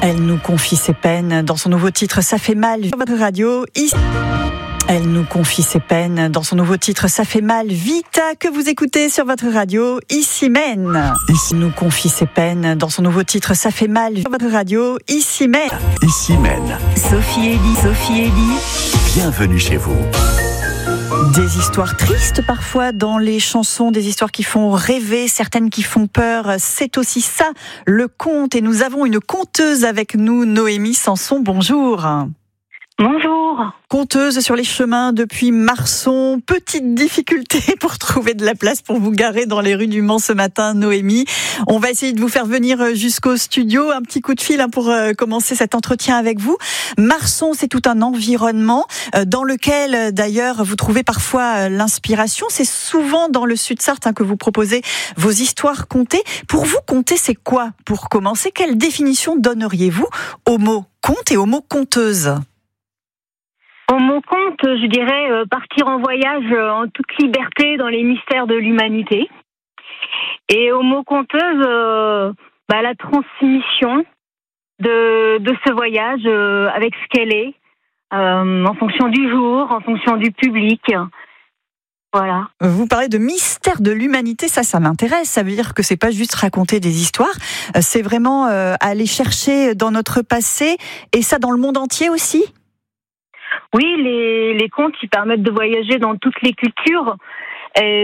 Elle nous confie ses peines dans son nouveau titre Ça fait mal sur votre radio. Elle nous confie ses peines dans son nouveau titre Ça fait mal Vita que vous écoutez sur votre radio Ici Mène. Ici nous confie ses peines dans son nouveau titre Ça fait mal sur votre radio Ici Mène. Ici Mène. Sophie Elie. Bienvenue chez vous. Des histoires tristes parfois dans les chansons, des histoires qui font rêver, certaines qui font peur. C'est aussi ça, le conte. Et nous avons une conteuse avec nous, Noémie Sanson. Bonjour. Bonjour. Conteuse sur les chemins depuis Marson. Petite difficulté pour trouver de la place pour vous garer dans les rues du Mans ce matin, Noémie. On va essayer de vous faire venir jusqu'au studio. Un petit coup de fil pour commencer cet entretien avec vous. Marson, c'est tout un environnement dans lequel, d'ailleurs, vous trouvez parfois l'inspiration. C'est souvent dans le Sud-Sarthe que vous proposez vos histoires contées. Pour vous, conter, c'est quoi? Pour commencer, quelle définition donneriez-vous au mot conte et au mot conteuse? Au mot conte, je dirais partir en voyage en toute liberté dans les mystères de l'humanité. Et au mot conteuse, la transmission de ce voyage avec ce qu'elle est, en fonction du jour, en fonction du public. Voilà. Vous parlez de mystère de l'humanité, ça m'intéresse. Ça veut dire que c'est pas juste raconter des histoires, c'est vraiment aller chercher dans notre passé, et ça dans le monde entier aussi. Oui, les contes, ils permettent de voyager dans toutes les cultures. Et